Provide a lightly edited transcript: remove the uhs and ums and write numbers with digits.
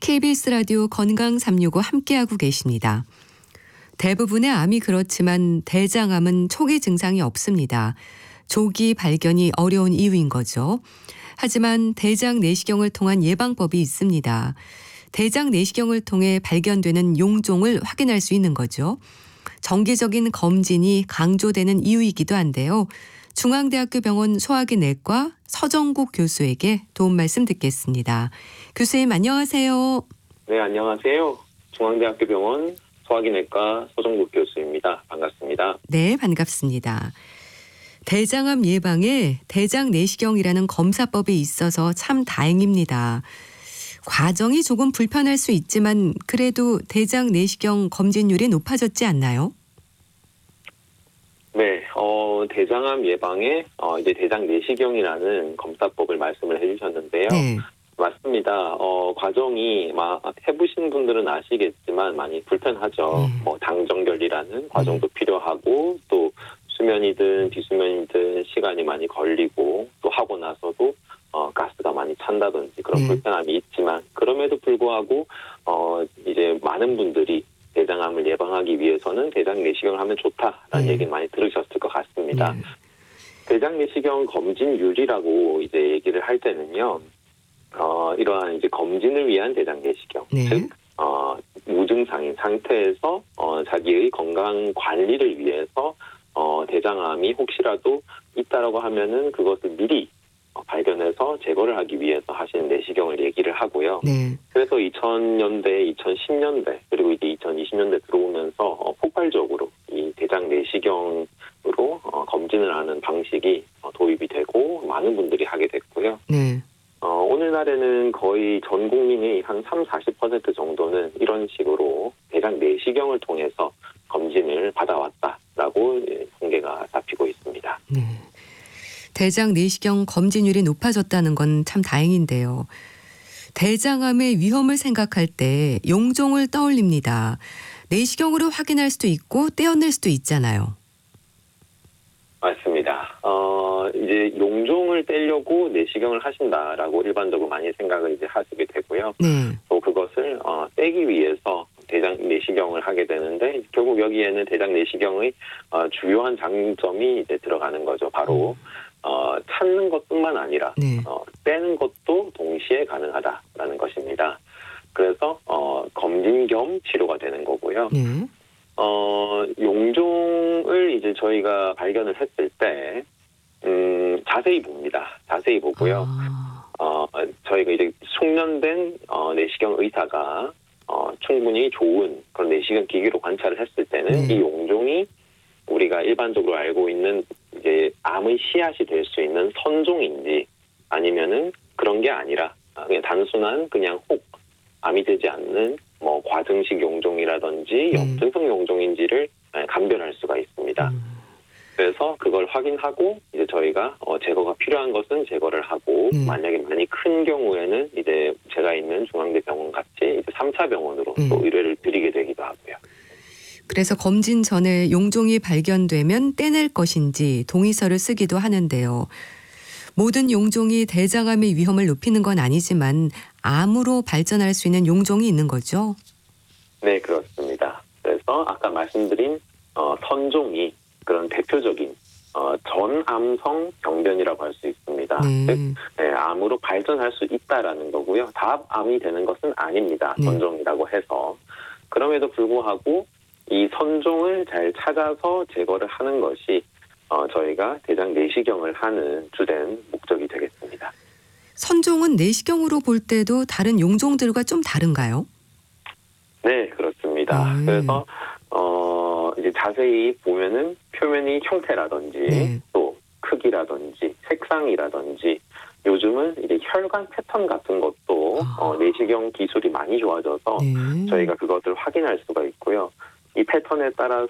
KBS 라디오 건강 365 함께하고 계십니다. 대부분의 암이 그렇지만 대장암은 초기 증상이 없습니다. 조기 발견이 어려운 이유인 거죠. 하지만 대장 내시경을 통한 예방법이 있습니다. 대장 내시경을 통해 발견되는 용종을 확인할 수 있는 거죠. 정기적인 검진이 강조되는 이유이기도 한데요. 중앙대학교 병원 소화기내과 서정국 교수에게 도움 말씀 듣겠습니다. 교수님 안녕하세요. 네, 안녕하세요. 중앙대학교 병원 소화기내과 서정국 교수입니다. 반갑습니다. 네, 반갑습니다. 대장암 예방에 대장 내시경이라는 검사법이 있어서 참 다행입니다. 과정이 조금 불편할 수 있지만 그래도 대장 내시경 검진율이 높아졌지 않나요? 네, 대장암 예방에 이제 대장 내시경이라는 검사법을 말씀을 해주셨는데요. 네. 맞습니다. 과정이 해보신 분들은 아시겠지만 많이 불편하죠. 당정결이라는 과정도 필요하고 또 수면이든 비수면이든 시간이 많이 걸리고 또 하고 나서도 가스가 많이 찬다든지 그런 불편함이 있지만 그럼에도 불구하고 이제 많은 분들이 대장암을 예방하기 위해서는 대장 내시경을 하면 좋다라는 얘기를 많이 들으셨을 것 같습니다. 대장 내시경 검진율이라고 이제 얘기를 할 때는요. 이러한 이제 검진을 위한 대장 내시경, 즉 무증상인 상태에서 자기의 건강 관리를 위해서 대장암이 혹시라도 있다라고 하면은 그것을 미리 발견해서 제거를 하기 위해서 하시는 내시경을 얘기를 하고요. 네. 그래서 2000년대, 2010년대 그리고 이제 2020년대 들어오면서 폭발적으로 이 대장 내시경으로 검진을 하는 방식이 도입이 되고 많은 분들이 하게 됐고요. 네. 오늘날에는 거의 전 국민이 한 30-40% 정도는 이런 식으로 대장 내시경을 통해서 검진을 받아왔다라고 통계가 잡히고 있습니다. 네. 대장 내시경 검진율이 높아졌다는 건 참 다행인데요. 대장암의 위험을 생각할 때 용종을 떠올립니다. 내시경으로 확인할 수도 있고 떼어낼 수도 있잖아요. 맞습니다. 이제 용종을 떼려고 내시경을 하신다라고 일반적으로 많이 생각을 이제 하시게 되고요. 네. 또 그것을 떼기 위해서 대장 내시경을 하게 되는데 결국 여기에는 대장 내시경의 주요한 장점이 이제 들어가는 거죠. 바로 찾는 것뿐만 아니라 떼는 것도 동시에 가능하다라는 것입니다. 그래서 검진 겸 치료가 되는 거고요. 용종을 이제 저희가 발견을 했을 때 자세히 봅니다. 자세히 보고요. 저희가 이제 숙련된 내시경 의사가 충분히 좋은 그런 내시경 기기로 관찰을 했을 때는 이 용종이 우리가 일반적으로 알고 있는 이제 암의 씨앗이 될 수 있는 선종인지 아니면은 그런 게 아니라 그냥 단순한 그냥 혹 암이 되지 않는 과증식 용종이라든지 염증성 용종인지를 감별할 수가 있습니다. 그래서 그걸 확인하고 이제 저희가 제거가 필요한 것은 제거를 하고 만약에 많이 큰 경우에는 이제 제가 있는 중앙대병원 같이 이제 3차 병원으로 또 의뢰를 드리게 되기도 하고요. 그래서 검진 전에 용종이 발견되면 떼낼 것인지 동의서를 쓰기도 하는데요. 모든 용종이 대장암의 위험을 높이는 건 아니지만 암으로 발전할 수 있는 용종이 있는 거죠? 네, 그렇습니다. 그래서 아까 말씀드린 선종이 그런 대표적인 전암성 병변이라고 할 수 있습니다. 즉 암으로 발전할 수 있다라는 거고요. 다 암이 되는 것은 아닙니다. 선종이라고 해서. 그럼에도 불구하고 이 선종을 잘 찾아서 제거를 하는 것이 저희가 대장 내시경을 하는 주된 목적이 되겠습니다. 선종은 내시경으로 볼 때도 다른 용종들과 좀 다른가요? 네, 그렇습니다. 그래서 이제 자세히 보면은 표면의 형태라든지 또 크기라든지 색상이라든지 요즘은 이제 혈관 패턴 같은 것도 내시경 기술이 많이 좋아져서 저희가 그것을 확인할 수가 있고요. 이 패턴에 따라서